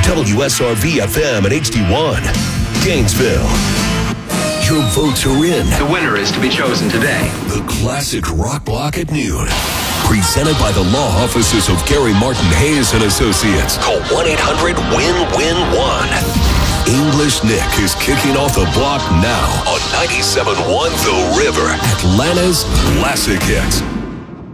WSRV FM and HD1. Gainesville. Your votes are in. The winner is to be chosen today. The Classic Rock Block at noon. Presented by the law offices of Gary Martin Hayes and Associates. Call 1-800-WIN-WIN-1. English Nick is kicking off the block now on 97.1 The River, Atlanta's Classic Hits.